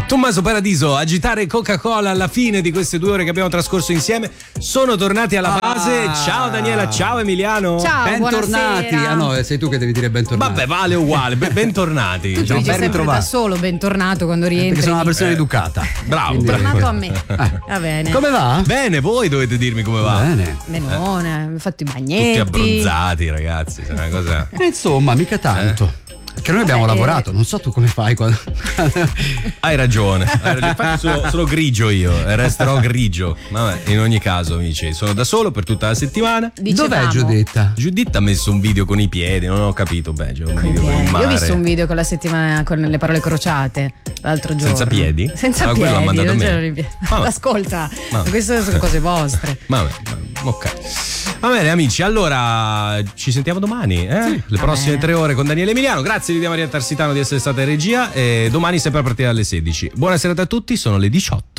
Tommaso Paradiso, agitare Coca-Cola alla fine di queste 2 ore che abbiamo trascorso insieme. Sono tornati alla base. Ciao Daniela, ciao Emiliano. Ciao, bentornati. buonasera. Ah no, sei tu che devi dire bentornati. Vabbè, vale uguale, bentornati. Tu dici sempre ritrovati. da solo bentornato quando rientri. Perché sono una persona educata. Bravo. Tornato a me. Va bene. Come va? Bene, voi dovete dirmi come va. Bene. Benone, ho fatto i bagnetti. Tutti abbronzati, ragazzi. È una cosa. Insomma, mica tanto. Che noi abbiamo lavorato, non so tu come fai quando. Hai ragione. Infatti sono grigio io, e resterò grigio. Vabbè, in ogni caso, amici, sono da solo per tutta la settimana. Dicevamo. Dov'è Giuditta? Giuditta ha messo un video con i piedi, non ho capito. Beh, c'è un video con il Io mare. ho visto un video con la settimana con le parole crociate l'altro giorno. Senza piedi? Senza Ah, quello l'ha piedi, mandato a non me. c'erano i piedi. Vabbè. Ascolta, Vabbè. queste sono cose vostre. Vabbè, ok. Va bene amici, allora ci sentiamo domani, le prossime 3 ore con Daniele Emiliano. Grazie Lidia Maria Tarsitano di essere stata in regia e domani sempre a partire dalle 16. Buona serata a tutti, sono le 18.